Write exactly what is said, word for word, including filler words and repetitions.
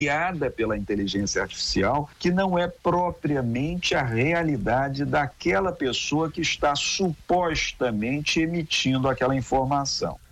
criada pela inteligência artificial, que não é propriamente a realidade daquela pessoa que está supostamente emitindo aquela informação.